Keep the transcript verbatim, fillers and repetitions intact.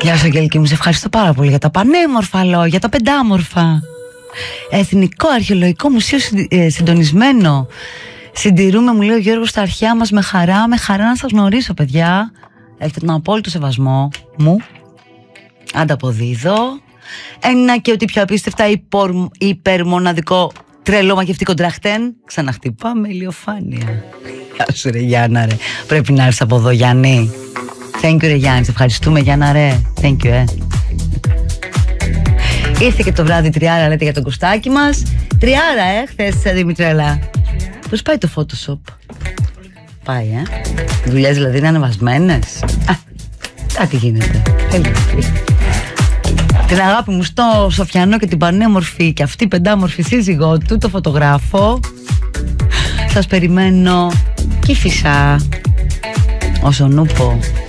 Γεια σου Αγγελική μου, σε ευχαριστώ πάρα πολύ για τα πανέμορφα λόγια, για τα πεντάμορφα. Εθνικό Αρχαιολογικό Μουσείο συντονισμένο. Συντηρούμε, μου λέει ο Γιώργος, τα αρχαία μας, με χαρά, με χαρά να σας γνωρίσω παιδιά. Έχετε τον απόλυτο σεβασμό μου. Ανταποδίδω. Ένα και ότι πιο απίστευτα υπορ, υπερμοναδικό τρελό μαγευτικό τραχτέν. Ξαναχτυπάμε ηλιοφάνεια. Γεια σου ρε Γιάννα ρε. Πρέπει να έρθεις από εδώ Γιάννη. Thank you ρε Γιάννη, σε ευχαριστούμε Γιάννα ρε. Thank you ε. Ήρθε και το βράδυ τριάρα λέτε για τον κουστάκι μας. Τριάρα ε, χθες Δημητρέλα. Πώς πάει το Photoshop? Πάει ε. Δουλειές δηλαδή είναι ανεβασμένες. Α, κάτι γίνεται. Την αγάπη μου στο Σοφιανό και την πανέμορφη και αυτή πεντάμορφη σύζυγό του, το φωτογράφο. Σας περιμένω Κύφισσα, όσον ούπο.